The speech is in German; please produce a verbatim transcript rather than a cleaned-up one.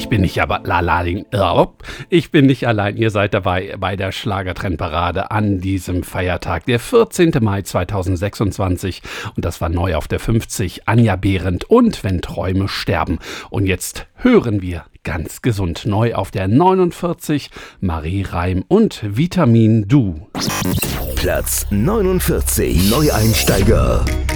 ich bin nicht aber allein. Ich bin nicht allein. Ihr seid dabei bei der Schlagertrendparade an diesem Feiertag, der vierzehnten Mai zweitausendsechsundzwanzig. Und das war neu auf der fünfzig. Anja Behrendt und Wenn Träume sterben. Und jetzt hören wir ganz gesund neu auf der neunundvierzig. Marie Reim und Vitamin Du. Platz neunundvierzig. Neueinsteiger.